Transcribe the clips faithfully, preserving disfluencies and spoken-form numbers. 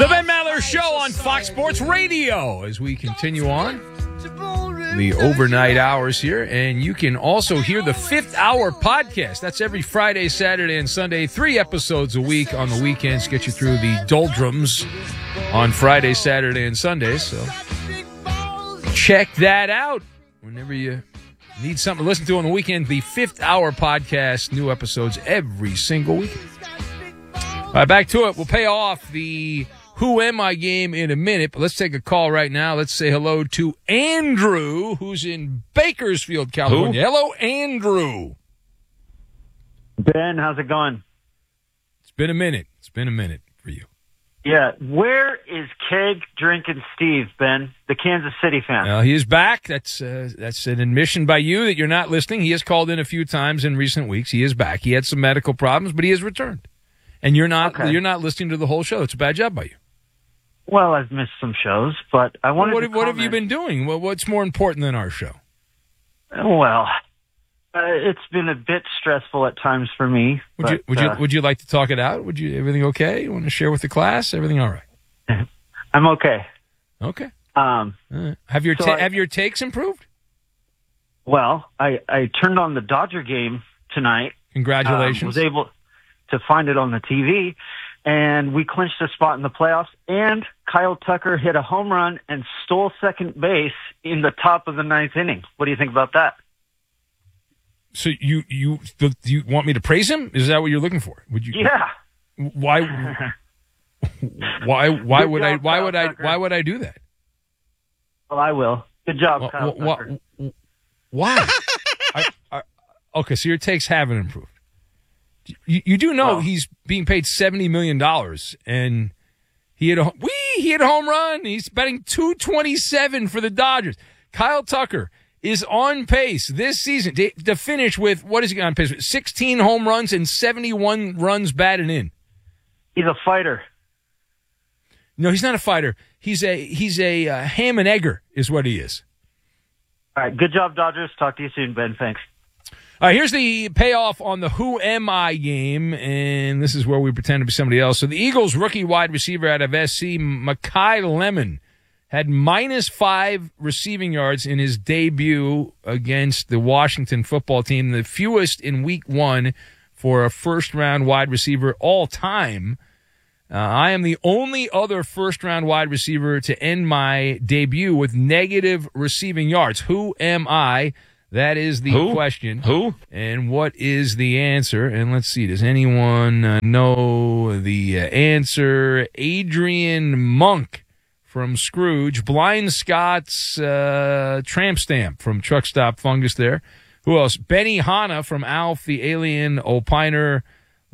The Ben Maller Show on Fox Sports Radio as we continue on the overnight hours here. And you can also hear the Fifth Hour podcast. That's every Friday, Saturday, and Sunday. Three episodes a week on the weekends. Get you through the doldrums on Friday, Saturday, and Sunday. So check that out whenever you need something to listen to on the weekend. The Fifth Hour podcast. New episodes every single week. All right, back to it. We'll pay off the Who Am I game in a minute, but let's take a call right now. Let's say hello to Andrew, who's in Bakersfield, California. Who? Hello, Andrew. Ben, how's it going? It's been a minute. It's been a minute for you. Yeah. Where is Keg Drinking Steve, Ben, the Kansas City fan? Well, he is back. That's uh, that's an admission by you that you're not listening. He has called in a few times in recent weeks. He is back. He had some medical problems, but he has returned. And you're not okay. You're not listening to the whole show. It's a bad job by you. Well, I've missed some shows, but I wanted well, what, to have, what have you been doing? Well, what's more important than our show? Well, uh, it's been a bit stressful at times for me. Would but, you would uh, you would you like to talk it out? Would you everything okay? You want to share with the class? Everything all right? I'm okay. Okay. Um, uh, have your so ta- I, have your takes improved? Well, I, I turned on the Dodger game tonight. Congratulations. Um, was able to find it on the T V, and we clinched a spot in the playoffs, and Kyle Tucker hit a home run and stole second base in the top of the ninth inning. What do you think about that? So you you do you want me to praise him? Is that what you're looking for? Would you? Yeah. Why? why? Why Good would job, I? Why Kyle would Tucker. I? Why would I do that? Well, I will. Good job, Well, Kyle well, Tucker. Why? I, I, okay, so your takes haven't improved. You, you do know well, he's being paid seventy million dollars, and he had a wee, he had a home run. He's betting two twenty-seven for the Dodgers. Kyle Tucker is on pace this season to, to finish with, what is he on pace with? sixteen home runs and seventy-one runs batted in. He's a fighter. No, he's not a fighter. He's a he's a uh, ham and egger is what he is. All right, good job, Dodgers. Talk to you soon, Ben. Thanks. All right, here's the payoff on the Who Am I game, and this is where we pretend to be somebody else. So the Eagles' rookie wide receiver out of S C, Mekhi Lemon, had minus five receiving yards in his debut against the Washington football team, the fewest in week one for a first-round wide receiver all time. Uh, I am the only other first-round wide receiver to end my debut with negative receiving yards. Who am I? That is the Who? question. Who? And what is the answer? And let's see. Does anyone uh, know the uh, answer? Adrian Monk from Scrooge. Blind Scott's uh, tramp stamp from Truck Stop Fungus there. Who else? Benny Hanna from Alf the Alien Opiner.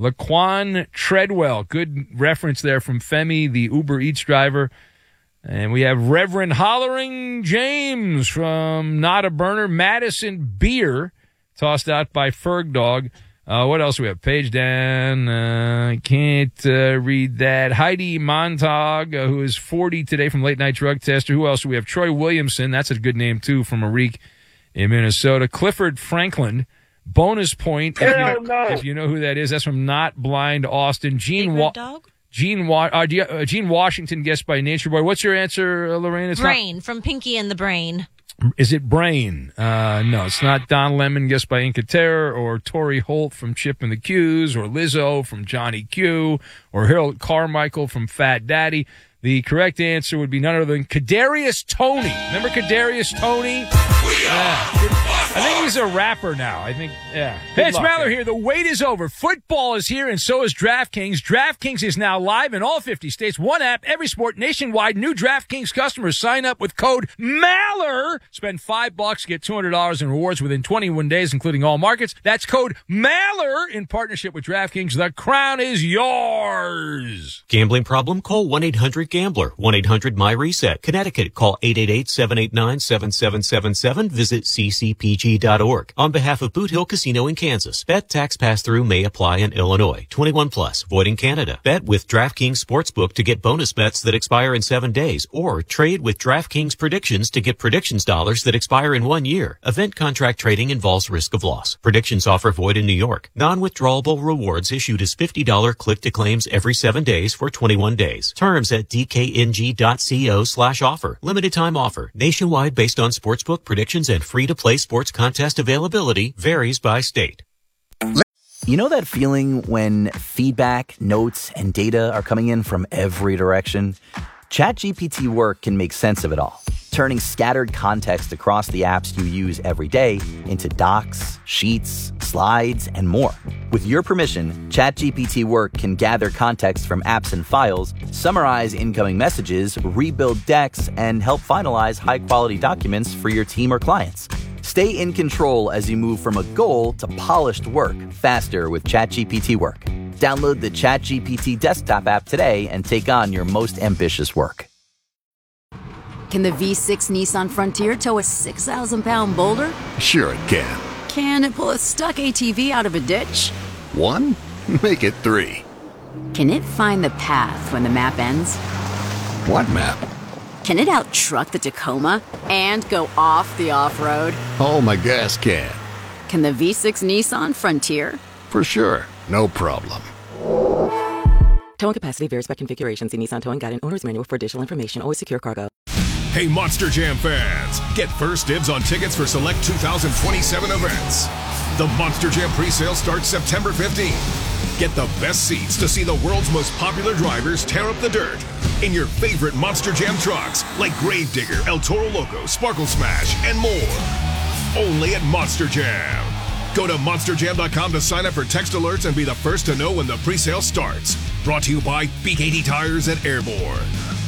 Laquan Treadwell. Good reference there from Femi, the Uber Eats driver. And we have Reverend Hollering James from Not a Burner. Madison Beer, tossed out by Ferg Dog. Uh, what else do we have? Page down. I uh, can't uh, read that. Heidi Montag, uh, who is forty today from Late Night Drug Tester. Who else do we have? Troy Williamson. That's a good name, too, from Arik in Minnesota. Clifford Franklin. Bonus point. If you, no. if you know who that is, that's from Not Blind Austin. Gene Wa- Wa- Gene, Wa- uh, uh, Gene Washington, guessed by Nature Boy. What's your answer, uh, Lorraine? It's Brain, not- from Pinky and the Brain. Is it Brain? Uh, no, it's not Don Lemon, guessed by Inca Terror, or Tori Holt from Chip and the Q's, or Lizzo from Johnny Q, or Harold Carmichael from Fat Daddy. The correct answer would be none other than Kadarius Toney. Remember Kadarius Toney? Yeah. I think he's a rapper now. I think, yeah. Hey, it's Maller here. The wait is over. Football is here, and so is DraftKings. DraftKings is now live in all fifty states. One app, every sport, nationwide. New DraftKings customers sign up with code MALLER. Spend five bucks, get two hundred dollars in rewards within twenty-one days, including all markets. That's code MALLER in partnership with DraftKings. The crown is yours. Gambling problem? Call one eight hundred gambler. one eight hundred my reset. Connecticut. Call eight eight eight, seven eight nine, seven seven seven seven. seven, visit c c p g dot org. On behalf of Boot Hill Casino in Kansas, bet tax pass-through may apply in Illinois. twenty-one plus, void in Canada. Bet with DraftKings Sportsbook to get bonus bets that expire in seven days, or trade with DraftKings Predictions to get predictions dollars that expire in one year. Event contract trading involves risk of loss. Predictions offer void in New York. Non-withdrawable rewards issued as fifty dollars click-to-claims every seven days for twenty-one days. Terms at d k n g dot co slash offer. Limited time offer. Nationwide based on sportsbook predictions and free-to-play sports contest availability. Varies by state. You know that feeling when feedback, notes, and data are coming in from every direction? ChatGPT Work can make sense of it all, turning scattered context across the apps you use every day into docs, sheets, slides, and more. With your permission, ChatGPT Work can gather context from apps and files, summarize incoming messages, rebuild decks, and help finalize high-quality documents for your team or clients. Stay in control as you move from a goal to polished work faster with ChatGPT Work. Download the ChatGPT desktop app today and take on your most ambitious work. Can the V six Nissan Frontier tow a six thousand pound boulder? Sure it can. Can it pull a stuck A T V out of a ditch? One? Make it three. Can it find the path when the map ends? What map? Can it out-truck the Tacoma and go off the off-road? Oh, my gas can. Can the V six Nissan Frontier? For sure. No problem. Towing capacity varies by configuration. See Nissan Towing Guide and Owner's Manual for additional information. Always secure cargo. Hey, Monster Jam fans! Get first dibs on tickets for select two thousand twenty-seven events. The Monster Jam presale starts September fifteenth. Get the best seats to see the world's most popular drivers tear up the dirt in your favorite Monster Jam trucks like Gravedigger, El Toro Loco, Sparkle Smash, and more. Only at Monster Jam. Go to monster jam dot com to sign up for text alerts and be the first to know when the presale starts. Brought to you by B K T Tires at Airborne.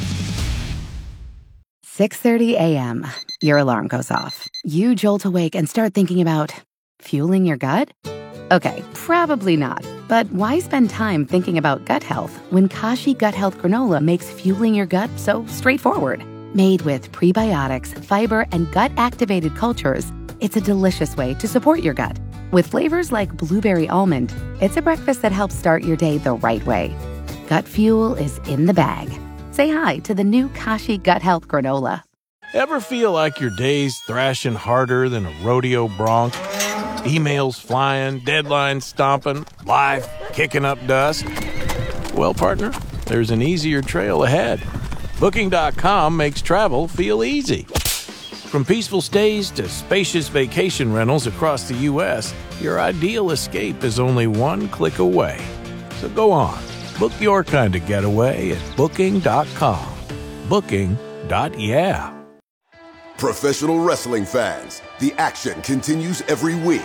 six thirty a.m. Your alarm goes off. You jolt awake and start thinking about fueling your gut? Okay, probably not. But why spend time thinking about gut health when Kashi Gut Health Granola makes fueling your gut so straightforward? Made with prebiotics, fiber, and gut-activated cultures, it's a delicious way to support your gut. With flavors like blueberry almond, it's a breakfast that helps start your day the right way. Gut fuel is in the bag. Say hi to the new Kashi Gut Health Granola. Ever feel like your day's thrashing harder than a rodeo bronc? Emails flying, deadlines stomping, life kicking up dust? Well, partner, there's an easier trail ahead. Booking dot com makes travel feel easy. From peaceful stays to spacious vacation rentals across the U S, your ideal escape is only one click away. So go on, book your kind of getaway at booking dot com. Booking. Yeah. Professional wrestling fans, the action continues every week.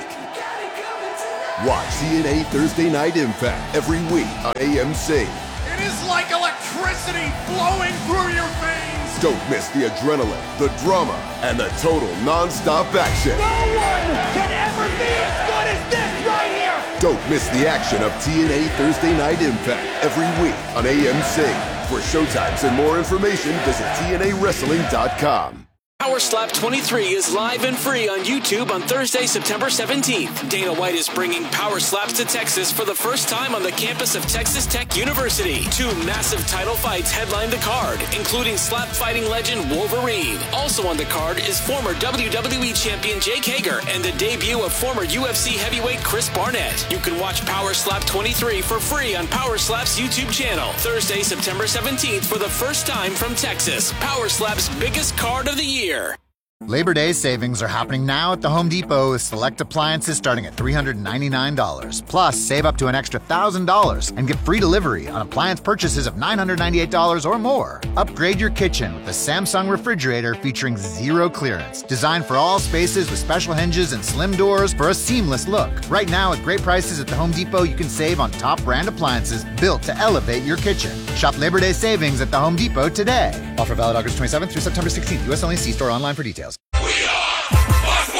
Watch T N A Thursday Night Impact every week on A M C. It is like electricity flowing through your veins. Don't miss the adrenaline, the drama, and the total non-stop action. No one can ever be as good as this right here. Don't miss the action of T N A Thursday Night Impact every week on A M C. For showtimes and more information, visit T N A wrestling dot com. Power Slap twenty-three is live and free on YouTube on Thursday, September seventeenth. Dana White is bringing Power Slaps to Texas for the first time on the campus of Texas Tech University. Two massive title fights headline the card, including slap fighting legend Wolverine. Also on the card is former W W E champion Jake Hager and the debut of former U F C heavyweight Chris Barnett. You can watch Power Slap twenty-three for free on Power Slap's YouTube channel. Thursday, September seventeenth for the first time from Texas. Power Slap's biggest card of the year. Labor Day savings are happening now at the Home Depot with select appliances starting at three hundred ninety-nine dollars. Plus, save up to an extra one thousand dollars and get free delivery on appliance purchases of nine hundred ninety-eight dollars or more. Upgrade your kitchen with the Samsung refrigerator featuring zero clearance. Designed for all spaces with special hinges and slim doors for a seamless look. Right now, at great prices at the Home Depot, you can save on top brand appliances built to elevate your kitchen. Shop Labor Day savings at the Home Depot today. Offer valid August twenty-seventh through September sixteenth. U S only. See store online for details.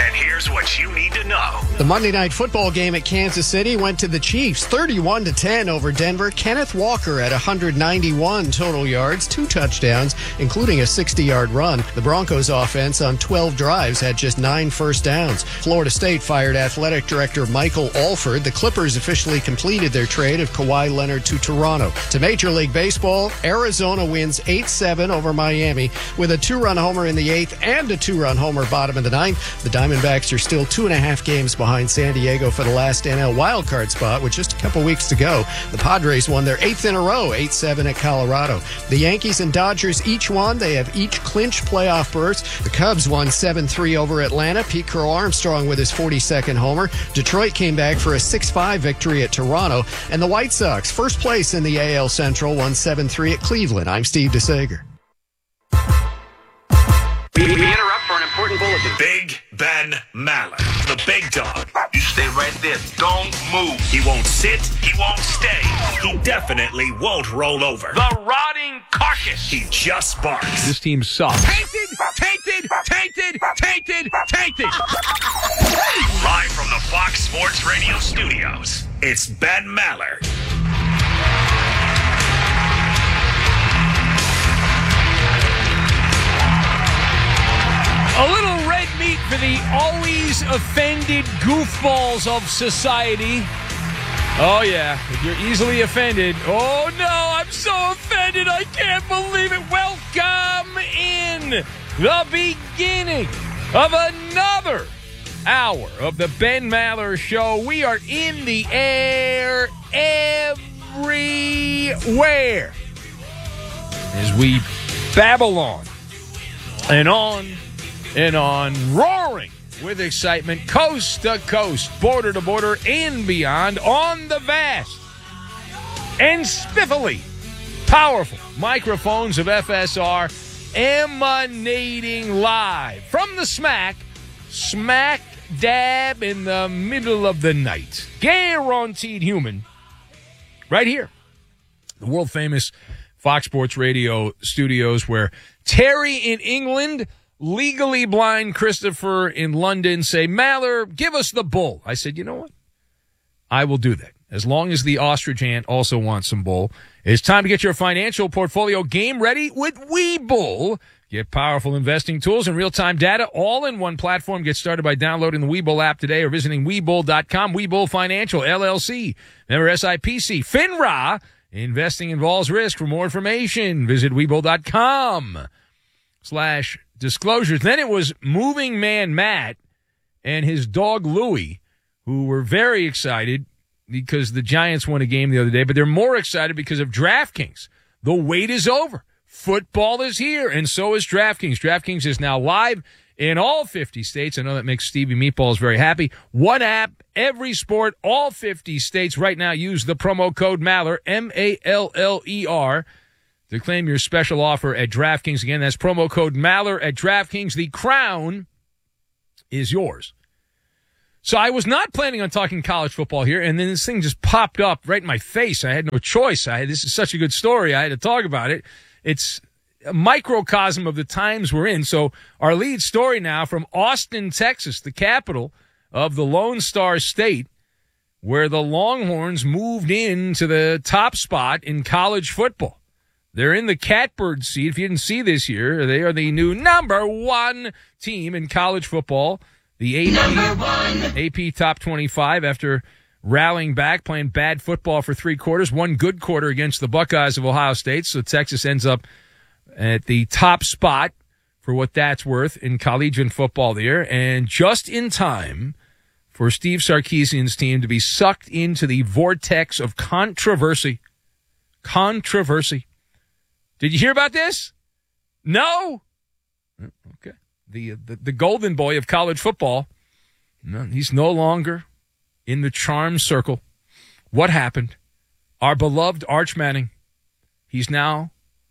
And here's what you need to know. The Monday Night Football game at Kansas City went to the Chiefs, thirty-one to ten over Denver. Kenneth Walker at one hundred ninety-one total yards, two touchdowns, including a sixty-yard run. The Broncos offense on twelve drives had just nine first downs. Florida State fired athletic director Michael Alford. The Clippers officially completed their trade of Kawhi Leonard to Toronto. To Major League Baseball, Arizona wins eight seven over Miami with a two-run homer in the eighth and a two-run homer bottom of the ninth. The Diamondbacks are still two and a half games behind San Diego for the last N L wildcard spot with just a couple weeks to go. The Padres won their eighth in a row, eight seven at Colorado. The Yankees and Dodgers each won. They have each clinched playoff berths. The Cubs won seven three over Atlanta. Pete Crow Armstrong with his forty-second homer. Detroit came back for a six five victory at Toronto. And the White Sox, first place in the A L Central, won seven three at Cleveland. I'm Steve DeSager. We interrupt for an important bulletin. Big Ben Maller, the big dog. You stay right there. Don't move. He won't sit. He won't stay. He definitely won't roll over. The rotting carcass. He just barks. This team sucks. Tainted, tainted, tainted, tainted, tainted. Live from the Fox Sports Radio studios, it's Ben Maller. A little red meat for the always offended goofballs of society. Oh, yeah. If you're easily offended. Oh, no, I'm so offended. I can't believe it. Welcome in the beginning of another hour of the Ben Maller Show. We are in the air everywhere as we babble on and on and on, roaring with excitement, coast to coast, border to border, and beyond, on the vast and spiffily powerful microphones of F S R, emanating live from the smack, smack dab in the middle of the night. Guaranteed human, right here, the world-famous Fox Sports Radio studios, where Terry in England, legally blind Christopher in London say, Maller, give us the bull. I said, you know what? I will do that. As long as the ostrich ant also wants some bull. It's time to get your financial portfolio game ready with Webull. Get powerful investing tools and real-time data all in one platform. Get started by downloading the Webull app today or visiting Webull dot com. Webull Financial, L L C. Member S I P C. FINRA. Investing involves risk. For more information, visit Webull dot com slash disclosures. Then it was Moving Man Matt and his dog Louie, who were very excited because the Giants won a game the other day, but they're more excited because of DraftKings. The wait is over. Football is here, and so is DraftKings. DraftKings is now live in all fifty states. I know that makes Stevie Meatballs very happy. One app, every sport, all fifty states. Right now, use the promo code Maller, M A L L E R, to claim your special offer at DraftKings. Again, that's promo code Maller at DraftKings. The crown is yours. So I was not planning on talking college football here, and then this thing just popped up right in my face. I had no choice. I had, this is such a good story. I had to talk about it. It's a microcosm of the times we're in. So our lead story now from Austin, Texas, the capital of the Lone Star State, where the Longhorns moved into the top spot in college football. They're in the catbird seat. If you didn't see this year, they are the new number one team in college football. The A P, A P Top twenty-five, after rallying back, playing bad football for three quarters, one good quarter against the Buckeyes of Ohio State. So Texas ends up at the top spot for what that's worth in collegiate football there. And just in time for Steve Sarkisian's team to be sucked into the vortex of controversy. Controversy. Did you hear about this? No? Okay. The, the the golden boy of college football, no, he's no longer in the charm circle. What happened? Our beloved Arch Manning, he's now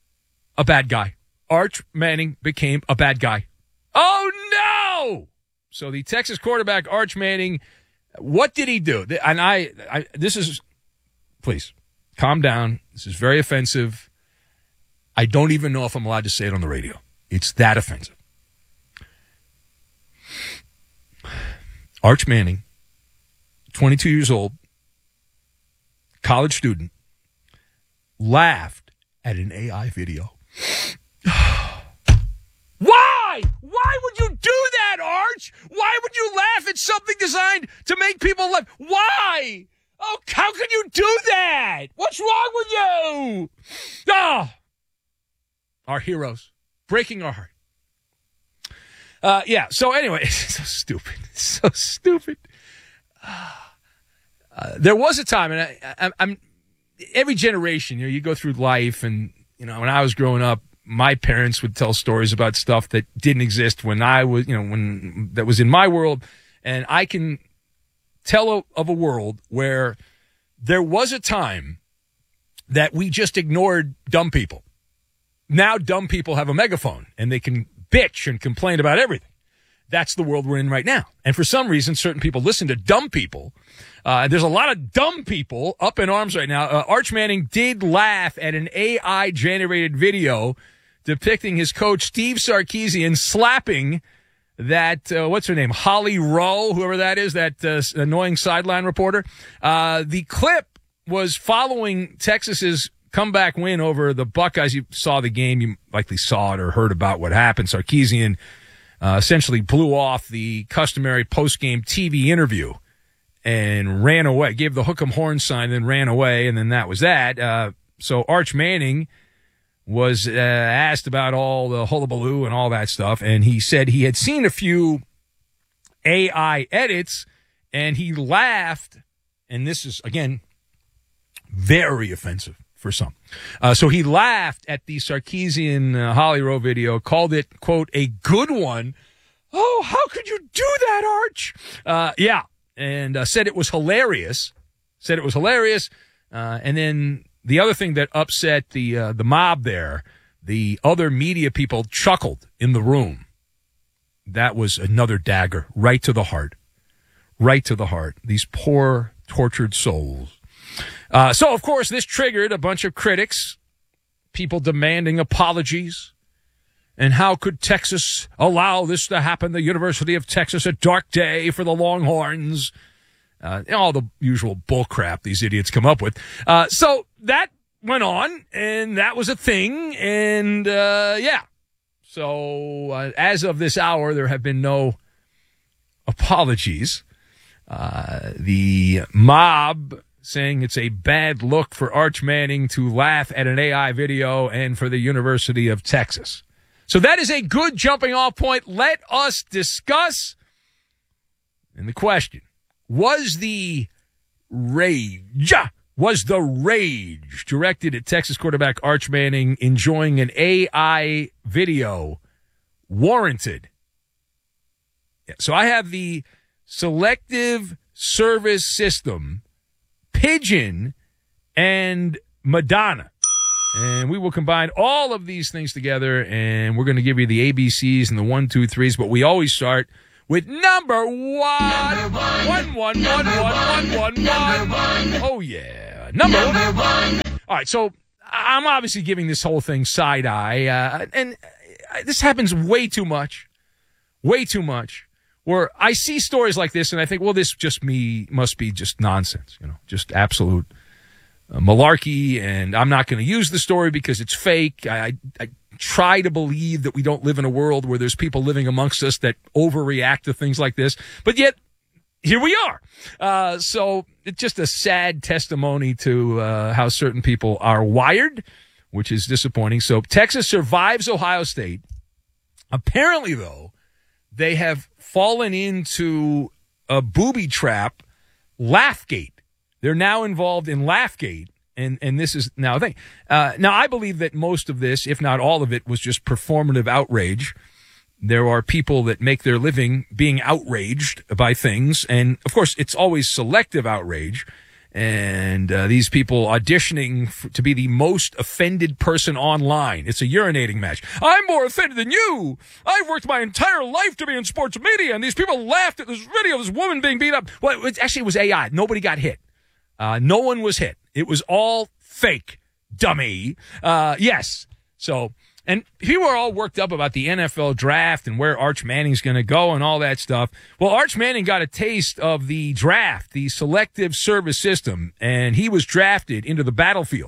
a bad guy. Arch Manning became a bad guy. Oh, no! So the Texas quarterback, Arch Manning, what did he do? And I, I this is, please, calm down. This is very offensive. I don't even know if I'm allowed to say it on the radio. It's that offensive. Arch Manning, twenty-two years old, college student, laughed at an A I video. Why? Why would you do that, Arch? Why would you laugh at something designed to make people laugh? Why? Oh, how can you do that? What's wrong with you? Oh, our heroes, breaking our heart. Uh, yeah, so anyway, it's so stupid. It's so stupid. Uh, there was a time, and I, I, I'm every generation, you know, you go through life, and, you know, when I was growing up, my parents would tell stories about stuff that didn't exist when I was, you know, when that was in my world. And I can tell of a world where there was a time that we just ignored dumb people. Now dumb people have a megaphone and they can bitch and complain about everything. That's the world we're in right now. And for some reason, certain people listen to dumb people. Uh, there's a lot of dumb people up in arms right now. Uh, Arch Manning did laugh at an A I-generated video depicting his coach, Steve Sarkisian, slapping that, uh, what's her name, Holly Rowe, whoever that is, that uh, annoying sideline reporter. Uh, the clip was following Texas's comeback win over the Buckeyes. You saw the game. You likely saw it or heard about what happened. Sarkisian uh, essentially blew off the customary post-game T V interview and ran away, gave the hook 'em horn sign, then ran away, and then that was that. Uh, so Arch Manning was uh, asked about all the hullabaloo and all that stuff, and he said he had seen a few A I edits, and he laughed, and this is, again, very offensive for some. Uh, so he laughed at the Sarkisian uh, Holly Rowe video, called it, quote, a good one. Oh, how could you do that, Arch? Uh, yeah, and uh, said it was hilarious, said it was hilarious, uh, and then the other thing that upset the uh, the mob there, the other media people chuckled in the room. That was another dagger right to the heart, right to the heart. These poor, tortured souls. Uh, so, of course, this triggered a bunch of critics, people demanding apologies. And how could Texas allow this to happen? The University of Texas, a dark day for the Longhorns. Uh, all the usual bullcrap these idiots come up with. Uh, so that went on, and that was a thing, and uh, yeah. So uh, as of this hour, there have been no apologies. Uh, the mob saying it's a bad look for Arch Manning to laugh at an A I video and for the University of Texas. So that is a good jumping off point. Let us discuss. And the question, was the rage, was the rage directed at Texas quarterback Arch Manning enjoying an A I video warranted? Yeah, so I have the Selective Service System, Pigeon, and Madonna. And we will combine all of these things together, and we're going to give you the A B Cs and the one, two, threes, but we always start with number one. Number one. One, one, one, one, one, one, one. Oh, yeah. Number, number one. one. All right, so I'm obviously giving this whole thing side eye, uh, and this happens way too much, way too much, where I see stories like this, and I think, well, this just me must be just nonsense, you know, just absolute uh, malarkey, and I'm not going to use the story because it's fake. I, I, I try to believe that we don't live in a world where there's people living amongst us that overreact to things like this, but yet here we are. Uh, so it's just a sad testimony to uh, how certain people are wired, which is disappointing. So Texas survives Ohio State. Apparently, though, they have fallen into a booby trap, Laughgate. They're now involved in Laughgate. And and this is now a thing. Uh, now, I believe that most of this, if not all of it, was just performative outrage. There are people that make their living being outraged by things. And, of course, it's always selective outrage. And uh, these people auditioning f- to be the most offended person online. It's a urinating match. I'm more offended than you. I've worked my entire life to be in sports media, and these people laughed at this video of this woman being beat up. Well, it actually, it was A I. Nobody got hit. Uh, no one was hit. It was all fake, dummy. Uh, yes. So And people are all worked up about the N F L draft and where Arch Manning's going to go and all that stuff. Well, Arch Manning got a taste of the draft, the selective service system, and he was drafted into the battlefield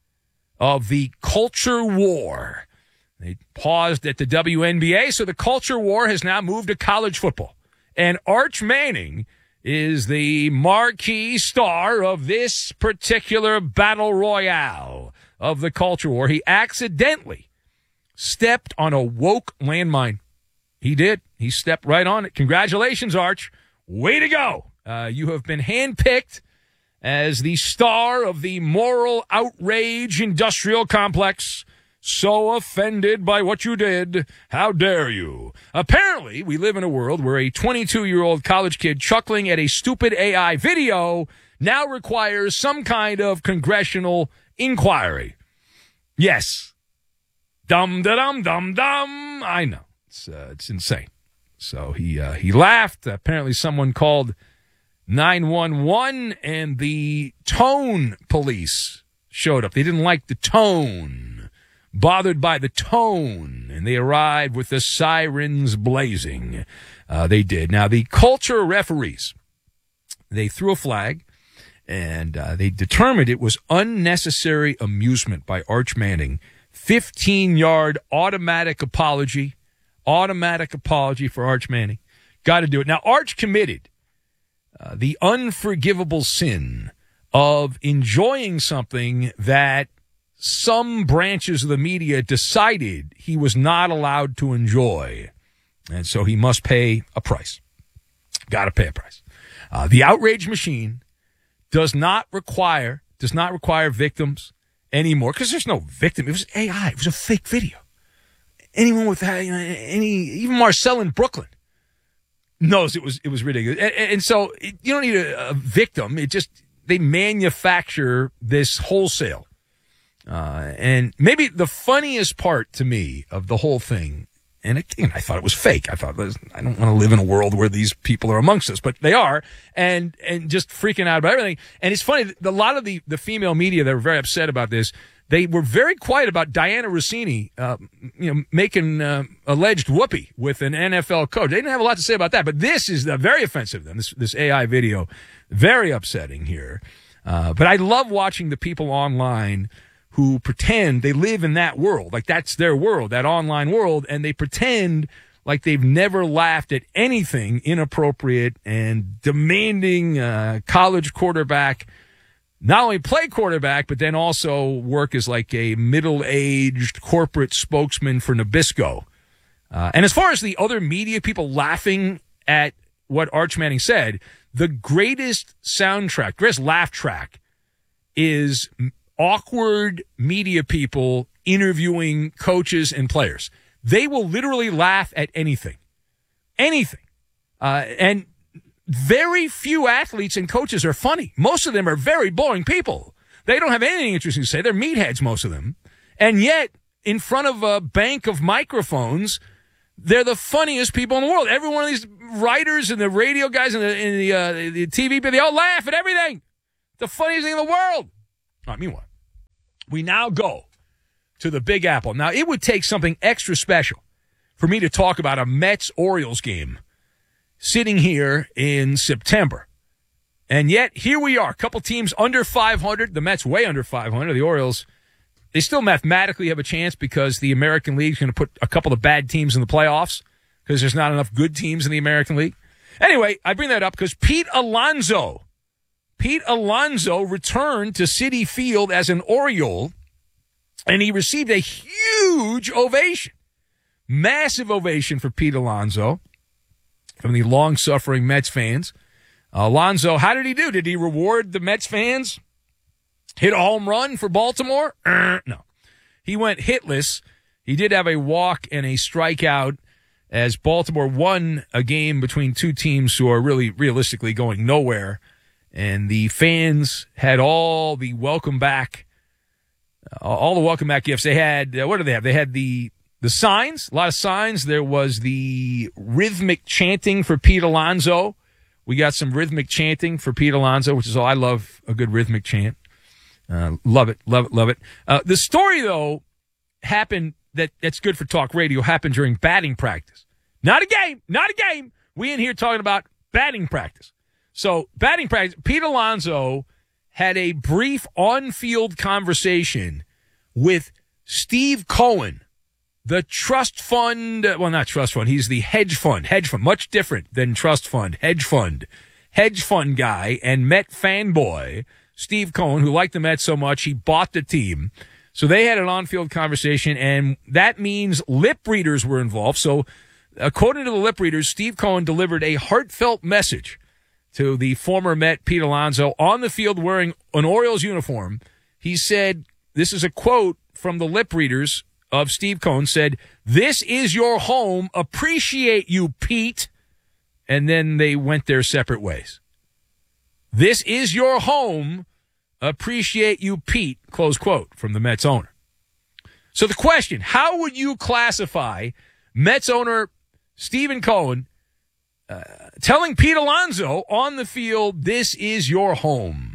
of the culture war. They paused at the W N B A, so the culture war has now moved to college football. And Arch Manning is the marquee star of this particular battle royale of the culture war. He accidentally stepped on a woke landmine. He did. He stepped right on it. Congratulations, Arch. Way to go. Uh, you have been handpicked as the star of the moral outrage industrial complex. So offended by what you did. How dare you? Apparently, we live in a world where a twenty-two-year-old college kid chuckling at a stupid A I video now requires some kind of congressional inquiry. Yes. Dum da dum dum dum. I know it's uh, it's insane. So he uh, he laughed. Apparently, someone called nine one one, and the tone police showed up. They didn't like the tone, bothered by the tone, and they arrived with the sirens blazing. Uh, they did. Now the culture referees, they threw a flag, and uh, they determined it was unnecessary amusement by Arch Manning. fifteen-yard automatic apology. Automatic apology for Arch Manning. Got to do it. Now, Arch committed uh, the unforgivable sin of enjoying something that some branches of the media decided he was not allowed to enjoy. And so he must pay a price. Got to pay a price. Uh, the outrage machine does not require, does not require victims anymore, because there's no victim. It was A I. It was a fake video. Anyone with that, you know, any, even Marcel in Brooklyn knows it was it was ridiculous. And, and so it, you don't need a, a victim. It just, they manufacture this wholesale. Uh, and maybe the funniest part to me of the whole thing, and again, I thought it was fake. I thought, I don't want to live in a world where these people are amongst us, but they are, and and just freaking out about everything. And it's funny, a lot of the, the female media that were very upset about this, they were very quiet about Diana Rossini, uh, you know, making uh, alleged whoopee with an N F L coach. They didn't have a lot to say about that, but this is uh, very offensive. Then this this A I video, very upsetting here. Uh, but I love watching the people online who pretend they live in that world, like that's their world, that online world, and they pretend like they've never laughed at anything inappropriate and demanding uh, college quarterback not only play quarterback, but then also work as like a middle-aged corporate spokesman for Nabisco. Uh, and as far as the other media people laughing at what Arch Manning said, the greatest soundtrack, greatest laugh track is awkward media people interviewing coaches and players. They will literally laugh at anything. Anything. Uh, and very few athletes and coaches are funny. Most of them are very boring people. They don't have anything interesting to say. They're meatheads, most of them. And yet, in front of a bank of microphones, they're the funniest people in the world. Every one of these writers and the radio guys and the, and the, uh, the T V people, they all laugh at everything. The funniest thing in the world. All right, meanwhile, we now go to the Big Apple. Now, it would take something extra special for me to talk about a Mets-Orioles game sitting here in September. And yet, here we are, a couple teams under five hundred. The Mets way under five hundred. The Orioles, they still mathematically have a chance because the American League is going to put a couple of bad teams in the playoffs because there's not enough good teams in the American League. Anyway, I bring that up because Pete Alonso, Pete Alonso returned to Citi Field as an Oriole, and he received a huge ovation. Massive ovation for Pete Alonso from the long-suffering Mets fans. Alonso, how did he do? Did he reward the Mets fans? Hit a home run for Baltimore? Uh, no. He went hitless. He did have a walk and a strikeout as Baltimore won a game between two teams who are really realistically going nowhere. And the fans had all the welcome back, uh, all the welcome back gifts. They had, uh, what did they have? They had the the signs, a lot of signs. There was the rhythmic chanting for Pete Alonso. We got some rhythmic chanting for Pete Alonso, which is all I love, a good rhythmic chant. Uh, love it, love it, love it. Uh, the story, though, happened that that's good for talk radio happened during batting practice. Not a game. Not a game. We in here talking about batting practice. So batting practice, Pete Alonso had a brief on-field conversation with Steve Cohen, the trust fund, well, not trust fund, he's the hedge fund, hedge fund, much different than trust fund, hedge fund, hedge fund guy and Met fanboy, Steve Cohen, who liked the Mets so much, he bought the team. So they had an on-field conversation, and that means lip readers were involved. So according to the lip readers, Steve Cohen delivered a heartfelt message to the former Met, Pete Alonso, on the field wearing an Orioles uniform. He said, this is a quote from the lip readers of Steve Cohen, said, "This is your home. Appreciate you, Pete." And then they went their separate ways. This is your home. Appreciate you, Pete, close quote from the Mets owner. So the question, how would you classify Mets owner Stephen Cohen uh, telling Pete Alonso on the field, this is your home?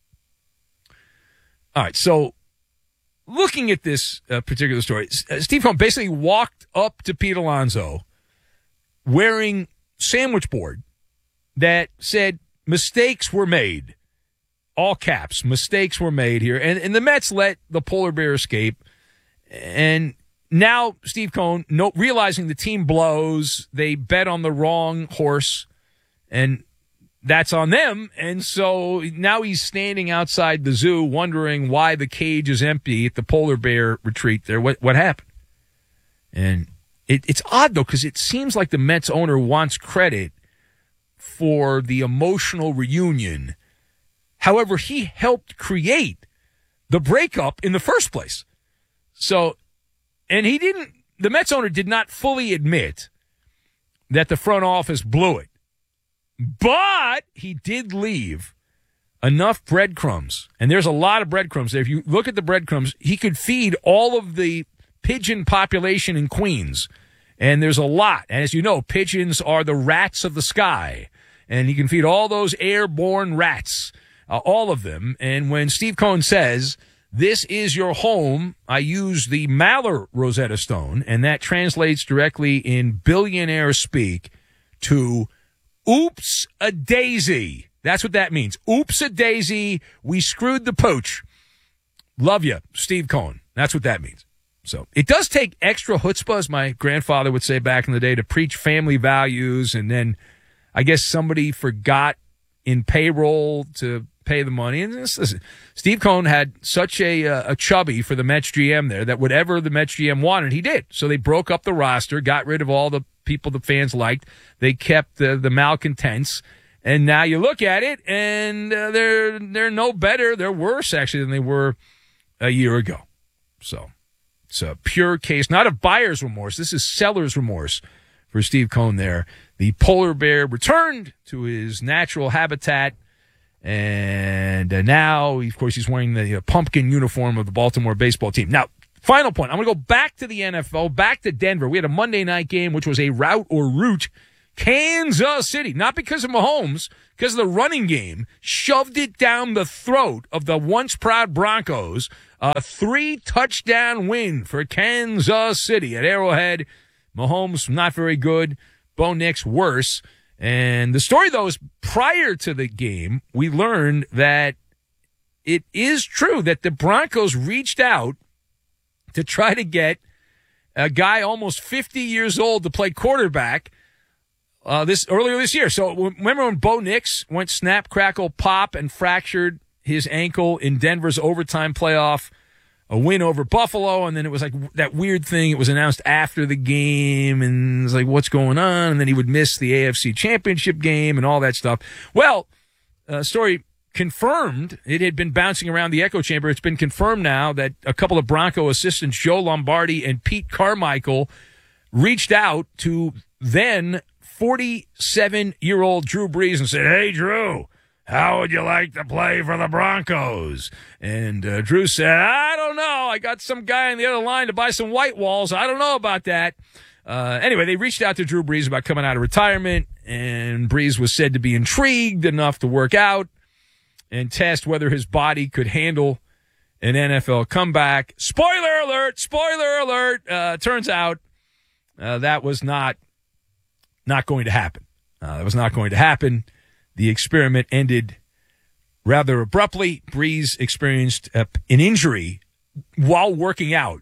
All right, so looking at this uh, particular story, uh, Steve Cohen basically walked up to Pete Alonso wearing sandwich board that said mistakes were made. All caps, mistakes were made here. And, and the Mets let the polar bear escape. And now Steve Cohen, no, realizing the team blows, they bet on the wrong horse, and that's on them. And so now he's standing outside the zoo wondering why the cage is empty at the polar bear retreat there. What, what happened? And it, it's odd, though, because it seems like the Mets owner wants credit for the emotional reunion. However, he helped create the breakup in the first place. So, and he didn't, the Mets owner did not fully admit that the front office blew it. But he did leave enough breadcrumbs. And there's a lot of breadcrumbs there. If you look at the breadcrumbs, he could feed all of the pigeon population in Queens. And there's a lot. And as you know, pigeons are the rats of the sky. And he can feed all those airborne rats. Uh, all of them. And when Steve Cohen says, this is your home, I use the Maller Rosetta Stone, and that translates directly in billionaire speak to oops a daisy. That's what that means. Oops a daisy. We screwed the pooch. Love you, Steve Cohen. That's what that means. So it does take extra chutzpah, as my grandfather would say back in the day, to preach family values. And then I guess somebody forgot in payroll to pay the money. And this, listen, Steve Cohen had such a uh, a chubby for the Mets G M there that whatever the Mets G M wanted, he did. So they broke up the roster, got rid of all the people the fans liked. They kept the, the malcontents. And now you look at it, and uh, they're they're no better. They're worse, actually, than they were a year ago. So it's a pure case, not of buyer's remorse. This is seller's remorse for Steve Cohen there. The polar bear returned to his natural habitat. And uh, now, of course, he's wearing the uh, pumpkin uniform of the Baltimore baseball team. Now, final point. I'm going to go back to the N F L, back to Denver. We had a Monday night game, which was a rout or root. Kansas City, not because of Mahomes, because of the running game, shoved it down the throat of the once proud Broncos. A three-touchdown win for Kansas City at Arrowhead. Mahomes, not very good. Bo Nix, worse. And the story, though, is prior to the game, we learned that it is true that the Broncos reached out to try to get a guy almost fifty years old to play quarterback uh, this earlier this year. So remember when Bo Nix went snap, crackle, pop, and fractured his ankle in Denver's overtime playoff, a win over Buffalo, and then it was like that weird thing. It was announced after the game, and it's like, what's going on? And then he would miss the A F C Championship game and all that stuff. Well, uh, story confirmed. It had been bouncing around the echo chamber. It's been confirmed now that a couple of Bronco assistants, Joe Lombardi and Pete Carmichael, reached out to then forty-seven-year-old Drew Brees and said, "Hey, Drew, how would you like to play for the Broncos?" And uh, Drew said, "I don't know. I got some guy on the other line to buy some white walls. I don't know about that." Uh, anyway, they reached out to Drew Brees about coming out of retirement, and Brees was said to be intrigued enough to work out and test whether his body could handle an N F L comeback. Spoiler alert! Spoiler alert! Uh, turns out uh, that was not not going to happen. Uh, that was not going to happen. The experiment ended rather abruptly. Brees experienced uh, an injury while working out.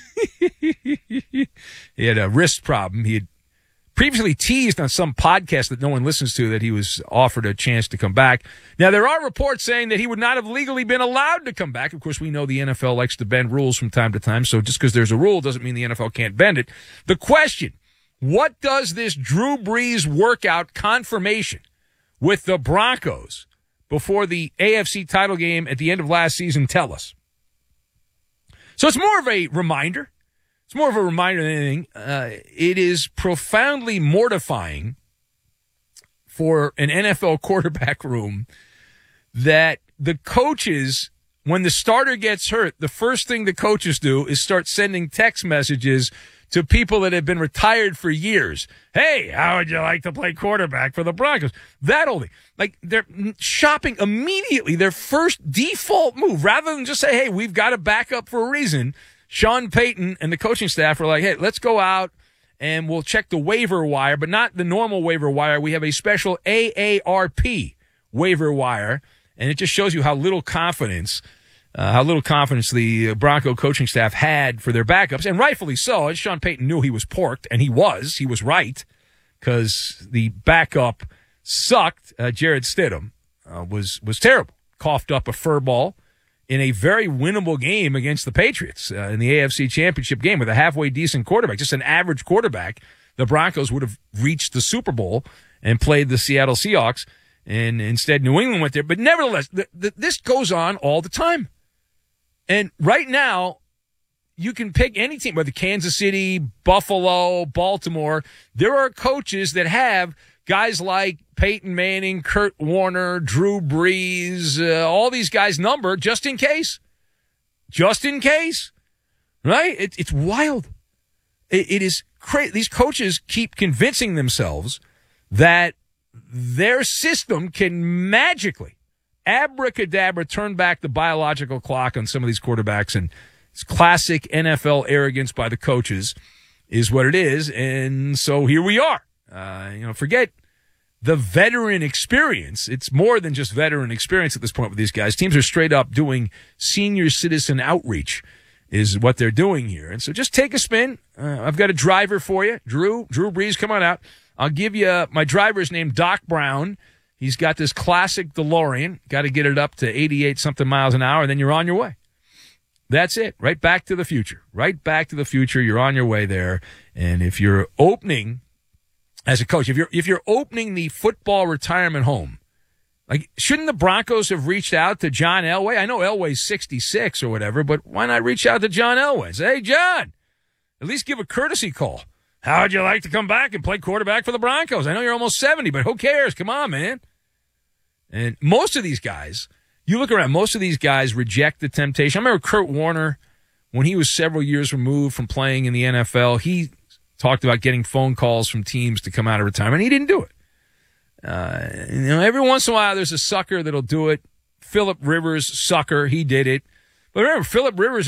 He had a wrist problem. He had previously teased on some podcast that no one listens to that he was offered a chance to come back. Now, there are reports saying that he would not have legally been allowed to come back. Of course, we know the N F L likes to bend rules from time to time, so just because there's a rule doesn't mean the N F L can't bend it. The question, what does this Drew Brees workout confirmation with the Broncos before the A F C title game at the end of last season tell us? So it's more of a reminder. It's more of a reminder than anything. Uh, it is profoundly mortifying for an N F L quarterback room that the coaches, when the starter gets hurt, the first thing the coaches do is start sending text messages to people that have been retired for years. Hey, how would you like to play quarterback for the Broncos? That only. Like, they're shopping immediately. Their first default move, rather than just say, hey, we've got a backup for a reason, Sean Payton and the coaching staff are like, hey, let's go out and we'll check the waiver wire, but not the normal waiver wire. We have a special A A R P waiver wire, and it just shows you how little confidence Uh, how little confidence the Bronco coaching staff had for their backups, and rightfully so. As Sean Payton knew he was porked, and he was. He was right, because the backup sucked. Uh, Jared Stidham uh, was was terrible. Coughed up a fur ball in a very winnable game against the Patriots uh, in the A F C Championship game with a halfway decent quarterback, just an average quarterback. The Broncos would have reached the Super Bowl and played the Seattle Seahawks, and instead New England went there. But nevertheless, th- th- this goes on all the time. And right now, you can pick any team, whether Kansas City, Buffalo, Baltimore. There are coaches that have guys like Peyton Manning, Kurt Warner, Drew Brees, uh, all these guys numbered just in case. Just in case. Right? It, it's wild. It, it is crazy. These coaches keep convincing themselves that their system can magically, abracadabra, turn back the biological clock on some of these quarterbacks, and it's classic N F L arrogance by the coaches is what it is. And so here we are. Uh, you know, forget the veteran experience. It's more than just veteran experience at this point with these guys. Teams are straight up doing senior citizen outreach is what they're doing here. And so just take a spin. Uh, I've got a driver for you. Drew, Drew Brees, come on out. I'll give you my driver's name, Doc Brown. He's got this classic DeLorean. Got to get it up to eighty-eight something miles an hour, and then you're on your way. That's it. Right back to the future. Right back to the future. You're on your way there. And if you're opening, as a coach, if you're if you're opening the football retirement home, like, shouldn't the Broncos have reached out to John Elway? I know Elway's sixty-six or whatever, but why not reach out to John Elway and say, hey, John, at least give a courtesy call. How would you like to come back and play quarterback for the Broncos? I know you're almost seventy, but who cares? Come on, man. And most of these guys, you look around, most of these guys reject the temptation. I remember Kurt Warner, when he was several years removed from playing in the N F L, he talked about getting phone calls from teams to come out of retirement. He didn't do it. Uh, you know, every once in a while, there's a sucker that'll do it. Phillip Rivers, sucker, he did it. But remember, Phillip Rivers